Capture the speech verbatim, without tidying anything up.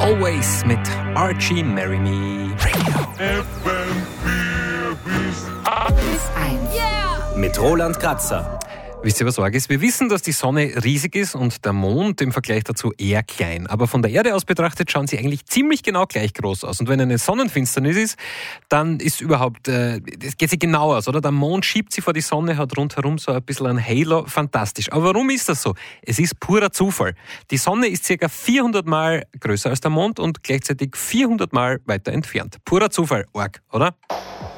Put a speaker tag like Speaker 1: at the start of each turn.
Speaker 1: Always mit Archie Marry Me. Mit Roland Kratzer. Wisst ihr, was arg ist? Wir wissen, dass die Sonne riesig ist und der Mond im Vergleich dazu eher klein. Aber von der Erde aus betrachtet schauen sie eigentlich ziemlich genau gleich groß aus. Und wenn eine Sonnenfinsternis ist, dann ist überhaupt, äh, das geht sich genau aus, oder? Der Mond schiebt sie vor die Sonne, hat rundherum so ein bisschen ein Halo. Fantastisch. Aber warum ist das so? Es ist purer Zufall. Die Sonne ist ca. vierhundert Mal größer als der Mond und gleichzeitig vierhundert Mal weiter entfernt. Purer Zufall. Arg, oder?